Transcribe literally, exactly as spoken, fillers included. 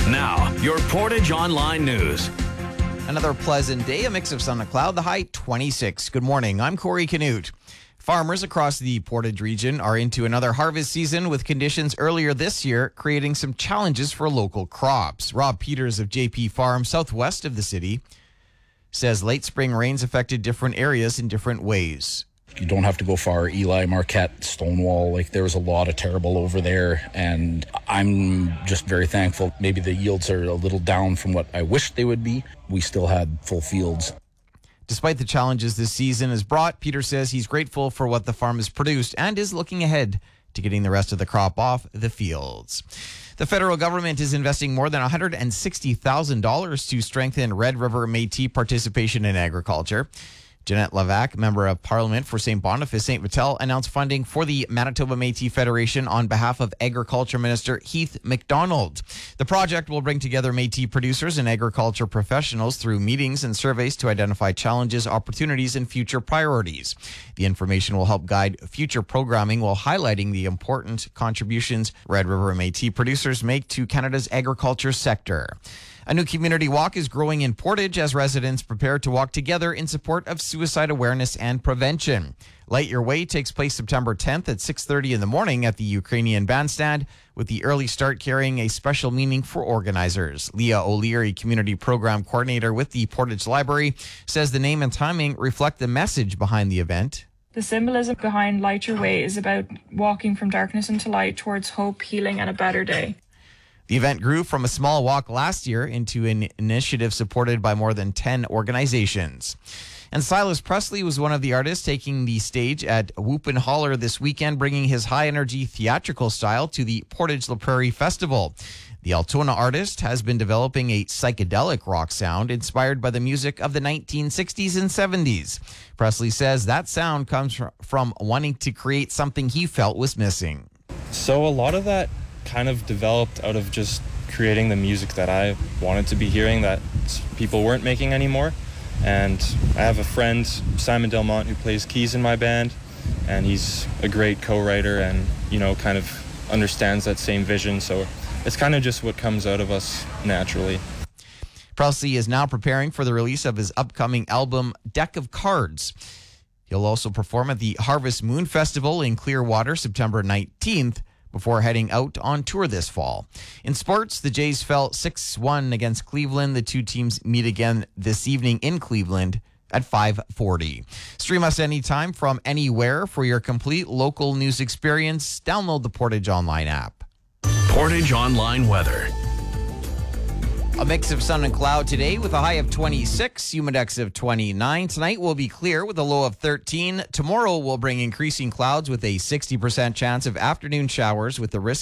Now, your Portage Online News. Another pleasant day, a mix of sun and cloud, the high twenty-six. Good morning, I'm Corey Canute. Farmers across the Portage region are into another harvest season with conditions earlier this year creating some challenges for local crops. Rob Peters of J P Farm, southwest of the city, says late spring rains affected different areas in different ways. You don't have to go far. Eli, Marquette, Stonewall, like there was a lot of terrible over there. And I'm just very thankful. Maybe the yields are a little down from what I wished they would be. We still had full fields. Despite the challenges this season has brought, Peter says he's grateful for what the farm has produced and is looking ahead to getting the rest of the crop off the fields. The federal government is investing more than one hundred sixty thousand dollars to strengthen Red River Métis participation in agriculture. Jeanette Levac, member of Parliament for Saint Boniface Saint Vital, announced funding for the Manitoba Métis Federation on behalf of Agriculture Minister Heath MacDonald. The project will bring together Métis producers and agriculture professionals through meetings and surveys to identify challenges, opportunities, and future priorities. The information will help guide future programming while highlighting the important contributions Red River Métis producers make to Canada's agriculture sector. A new community walk is growing in Portage as residents prepare to walk together in support of suicide awareness and prevention. Light Your Way takes place September tenth at six thirty in the morning at the Ukrainian Bandstand, with the early start carrying a special meaning for organizers. Leah O'Leary, Community Program Coordinator with the Portage Library, says the name and timing reflect the message behind the event. The symbolism behind Light Your Way is about walking from darkness into light towards hope, healing, and a better day. The event grew from a small walk last year into an initiative supported by more than ten organizations. And Silas Presley was one of the artists taking the stage at Whoop and Holler this weekend, bringing his high-energy theatrical style to the Portage La Prairie Festival. The Altona artist has been developing a psychedelic rock sound inspired by the music of the nineteen sixties and seventies. Presley says that sound comes from wanting to create something he felt was missing. So a lot of that kind of developed out of just creating the music that I wanted to be hearing that people weren't making anymore. And I have a friend, Simon Delmont, who plays keys in my band, and he's a great co-writer and, you know, kind of understands that same vision. So it's kind of just what comes out of us naturally. Presley is now preparing for the release of his upcoming album, Deck of Cards. He'll also perform at the Harvest Moon Festival in Clearwater September nineteenth, before heading out on tour this fall. In sports, the Jays fell six one against Cleveland. The two teams meet again this evening in Cleveland at five forty. Stream us anytime from anywhere for your complete local news experience. Download the Portage Online app. Portage Online weather. A mix of sun and cloud today with a high of twenty-six, humidex of twenty-nine. Tonight will be clear with a low of thirteen. Tomorrow will bring increasing clouds with a sixty percent chance of afternoon showers with the risk